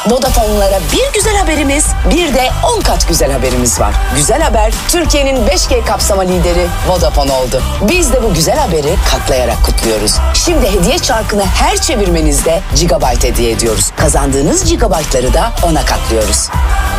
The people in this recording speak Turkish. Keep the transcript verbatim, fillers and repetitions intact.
Vodafone'lara bir güzel haberimiz, bir de on kat güzel haberimiz var. Güzel haber, Türkiye'nin beş G kapsama lideri Vodafone oldu. Biz de bu güzel haberi katlayarak kutluyoruz. Şimdi hediye çarkını her çevirmenizde gigabyte hediye ediyoruz. Kazandığınız gigabaytları da ona katlıyoruz.